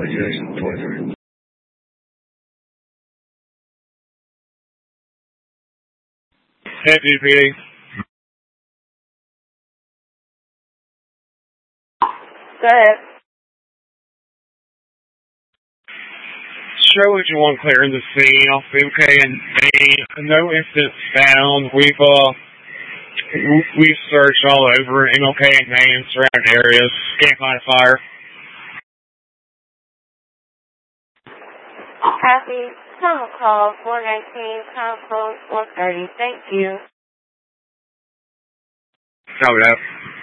Jason Pointer. Hey, DPD. Go ahead. Show what you want clearing the scene off MK and no incidents found. We've searched all over MLK and Maine surrounding areas. Can't find a fire. Happy Tunnel Call 419, Pound Code 430. Thank you. Copy that.